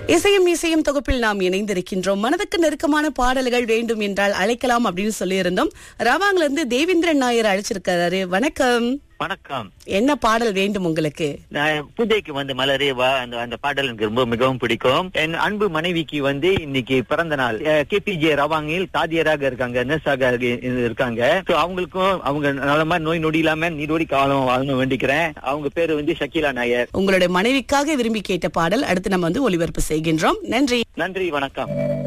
இசையும் இசையும் தொகுப்பில் நாம் இணைந்திருக்கின்றோம். மனதுக்கு நெருக்கமான பாடல்கள் வேண்டும் என்றால் அழைக்கலாம் அப்படின்னு சொல்லியிருந்தோம். ரவாங்ல இருந்து தேவேந்திரன் நாயர் அழைச்சிருக்காரு. வணக்கம். வணக்கம். என்ன பாடல் வேண்டும் உங்களுக்கு? பூஜைக்கு வந்து மலரே வா அந்த பாடல் எனக்கு ரொம்ப மிகவும் பிடிக்கும். என் அன்பு மனைவிக்கு வந்து இன்னைக்கு பிறந்த நாள். KPJ ரவாங்கில் தாதியராக இருக்காங்க, நர்ஸாக இருக்காங்க. அவங்களுக்கும் அவங்க நலமா நோய் நொடி இல்லாம நீரோடி காலம் வாழணும் வேண்டிக்கிறேன். அவங்க பேரு வந்து ஷக்கீலா நாயர். உங்களுடைய மனைவிக்காக விரும்பி கேட்ட பாடல் அடுத்து நம்ம வந்து ஒளிபரப்பு செய்கின்றோம். நன்றி. நன்றி, வணக்கம்.